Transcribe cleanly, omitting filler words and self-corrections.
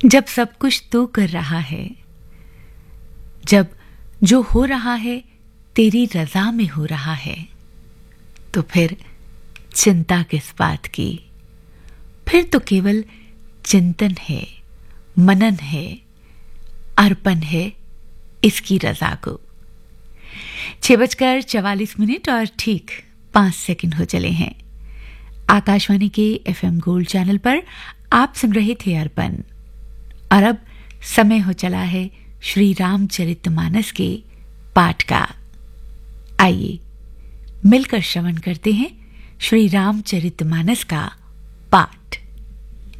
जब सब कुछ तू कर रहा है, जब जो हो रहा है तेरी रजा में हो रहा है, तो फिर चिंता किस बात की। फिर तो केवल चिंतन है, मनन है, अर्पण है इसकी रजा को। 6:44 और ठीक 5 सेकंड हो चले हैं। आकाशवाणी के FM गोल्ड चैनल पर आप सुन रहे थे अर्पण, और अब समय हो चला है श्री रामचरितमानस के पाठ का। आइए मिलकर श्रवण करते हैं श्री रामचरितमानस का पाठ।